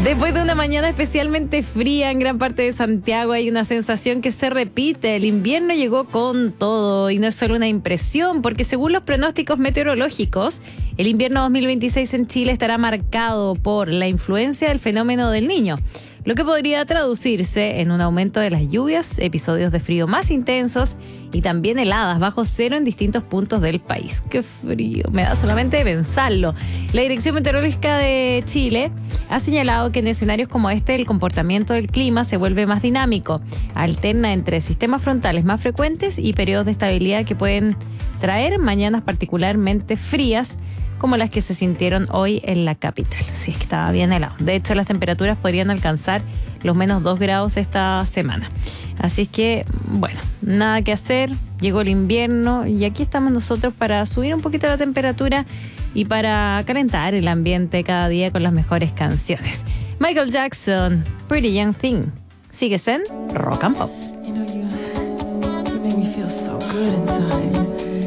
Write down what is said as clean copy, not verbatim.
Después de una mañana especialmente fría en gran parte de Santiago, hay una sensación que se repite. El invierno llegó con todo y no es solo una impresión, porque según los pronósticos meteorológicos, el invierno 2026 en Chile estará marcado por la influencia del fenómeno del Niño, lo que podría traducirse en un aumento de las lluvias, episodios de frío más intensos y también heladas bajo cero en distintos puntos del país. ¡Qué frío! Me da solamente de pensarlo. La Dirección Meteorológica de Chile ha señalado que en escenarios como este el comportamiento del clima se vuelve más dinámico, alterna entre sistemas frontales más frecuentes y periodos de estabilidad que pueden traer mañanas particularmente frías, como las que se sintieron hoy en la capital. Sí, es que estaba bien helado. De hecho, las temperaturas podrían alcanzar los menos 2 grados esta semana. Así es que, bueno, nada que hacer. Llegó el invierno y aquí estamos nosotros para subir un poquito la temperatura y para calentar el ambiente cada día con las mejores canciones. Michael Jackson, Pretty Young Thing. Sigues en Rock and Pop. You know, you make me feel so good inside.